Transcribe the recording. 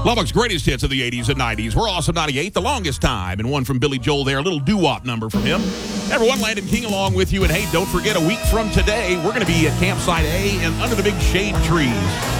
Lubbock's greatest hits of the 80s and 90s. We're Awesome 98, the longest time, and one from Billy Joel there, a little doo-wop number from him. Everyone, Landon King along with you, and hey, don't forget, a week from today, we're going to be at Campsite A and under the big shade trees.